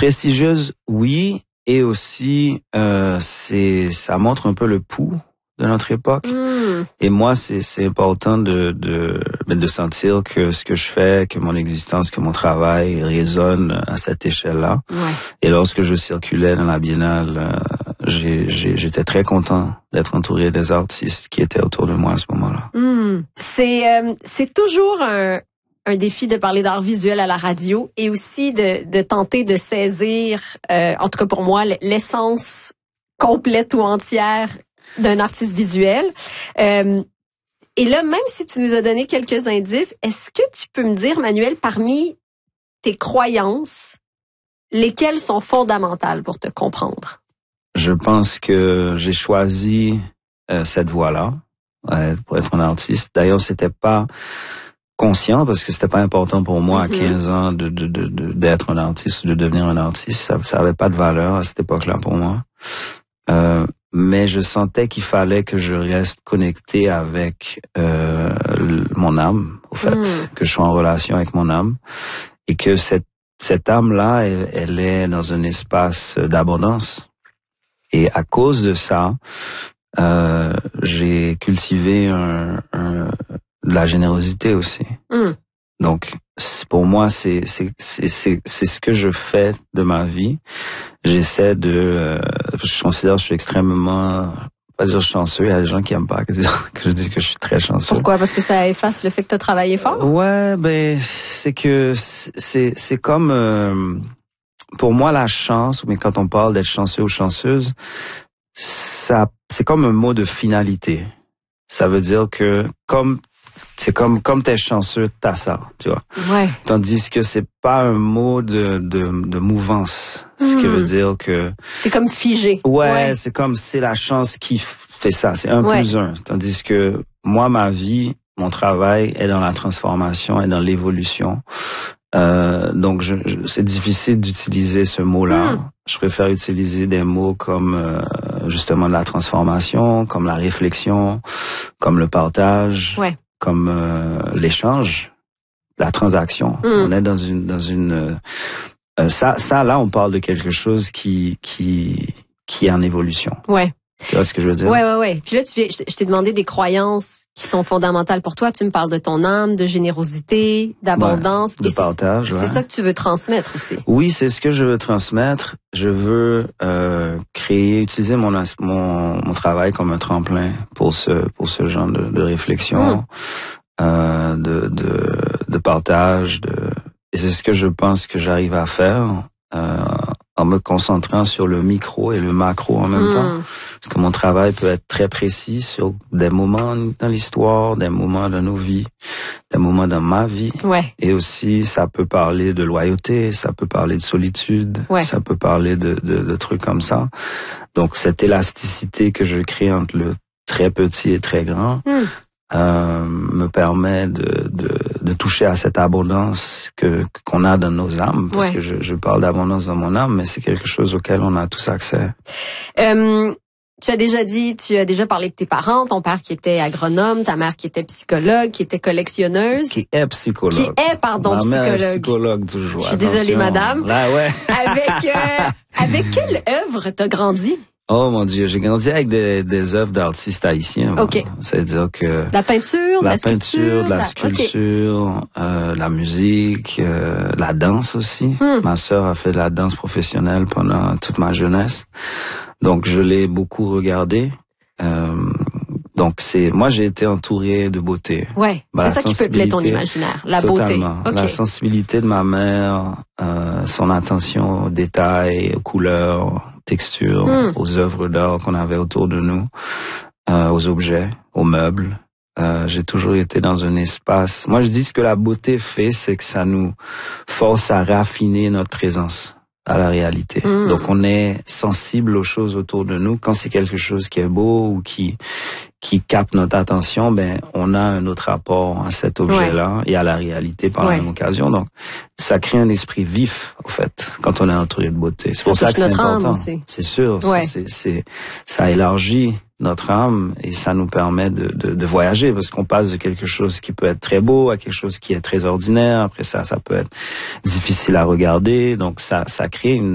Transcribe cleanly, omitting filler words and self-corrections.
Prestigieuse, oui, et aussi ça montre un peu le pouls de notre époque. Et moi, c'est important de sentir que ce que je fais, que mon existence, que mon travail résonne à cette échelle-là. Ouais. Et lorsque je circulais dans la Biennale, j'étais très content d'être entouré des artistes qui étaient autour de moi à ce moment-là. C'est toujours un défi de parler d'art visuel à la radio et aussi de tenter de saisir, en tout cas pour moi, l'essence complète ou entière d'un artiste visuel. Et là, même si tu nous as donné quelques indices, est-ce que tu peux me dire, Manuel, parmi tes croyances, lesquelles sont fondamentales pour te comprendre? Je pense que j'ai choisi cette voie-là pour être un artiste. D'ailleurs, c'était pas conscient parce que c'était pas important pour moi à 15 ans d'être un artiste ou de devenir un artiste. Ça avait pas de valeur à cette époque-là pour moi. Mais je sentais qu'il fallait que je reste connecté avec mon âme, au fait, que je sois en relation avec mon âme et que cette âme-là, elle est dans un espace d'abondance. Et à cause de ça, j'ai cultivé de la générosité aussi. Donc, pour moi, c'est ce que je fais de ma vie. J'essaie je considère que je suis extrêmement, pas dire chanceux, il y a des gens qui aiment pas que je dis que je suis très chanceux. Pourquoi? Parce que ça efface le fait que tu as travaillé fort? Ouais, c'est que c'est comme, pour moi, la chance, mais quand on parle d'être chanceux ou chanceuse, c'est comme un mot de finalité. Ça veut dire que comme t'es chanceux, t'as ça, tu vois. Ouais. Tandis que c'est pas un mot de mouvance. Ce qui veut dire que... C'est comme figé. Ouais, c'est la chance qui fait ça. C'est 1 plus 1. Tandis que moi, ma vie, mon travail est dans la transformation, est dans l'évolution. Donc, c'est difficile d'utiliser ce mot-là. Je préfère utiliser des mots comme justement la transformation, comme la réflexion, comme le partage. Ouais. Comme l'échange, la transaction. On est dans une ça là on parle de quelque chose qui est en évolution. Ouais. Tu vois ce que je veux dire? Ouais. Puis là je t'ai demandé des croyances qui sont fondamentales pour toi. Tu me parles de ton âme, de générosité, d'abondance, de partage. C'est ça que tu veux transmettre aussi. Oui, c'est ce que je veux transmettre. Je veux utiliser mon travail comme un tremplin pour ce genre de réflexion, de partage, et c'est ce que je pense que j'arrive à faire en me concentrant sur le micro et le macro en même temps. Parce que mon travail peut être très précis sur des moments dans l'histoire, des moments dans nos vies, des moments dans ma vie. Ouais. Et aussi, ça peut parler de loyauté, ça peut parler de solitude, ça peut parler de trucs comme ça. Donc, cette élasticité que je crée entre le très petit et très grand me permet de toucher à cette abondance qu'on a dans nos âmes, parce que je parle d'abondance dans mon âme, mais c'est quelque chose auquel on a tous accès. Tu as déjà parlé de tes parents, ton père qui était agronome, ta mère qui était psychologue, qui était collectionneuse. Qui est psychologue. Ma mère est psychologue toujours. Je suis désolée, madame. Là, ouais. Avec quelle œuvre t'as grandi? Oh mon Dieu, j'ai grandi avec des œuvres d'artistes haïtiens. OK. C'est-à-dire que la peinture, la sculpture, la musique, la danse aussi. Ma sœur a fait de la danse professionnelle pendant toute ma jeunesse. Donc je l'ai beaucoup regardé. Donc moi j'ai été entouré de beauté. Ouais, c'est ça qui peuplait ton imaginaire, la totalement. Beauté. Okay. La sensibilité de ma mère, son attention aux détails, aux couleurs, textures, aux œuvres d'art qu'on avait autour de nous, aux objets, aux meubles. J'ai toujours été dans un espace. Moi je dis ce que la beauté fait, c'est que ça nous force à raffiner notre présence à la réalité. Donc on est sensible aux choses autour de nous. Quand c'est quelque chose qui est beau ou qui capte notre attention, ben on a un autre rapport à cet objet-là et à la réalité par la même occasion. Donc ça crée un esprit vif, en fait, quand on est entouré de beauté. C'est pour ça que c'est important. C'est sûr, ça élargit notre âme et ça nous permet de voyager, parce qu'on passe de quelque chose qui peut être très beau à quelque chose qui est très ordinaire. Après ça peut être difficile à regarder. Donc ça crée